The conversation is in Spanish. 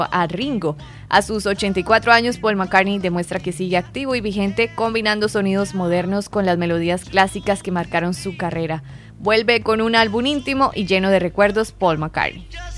a Ringo. A sus 84 años, Paul McCartney demuestra que sigue activo y vigente, combinando sonidos modernos con las melodías clásicas que marcaron su carrera. Vuelve con un álbum íntimo y lleno de recuerdos, Paul McCartney.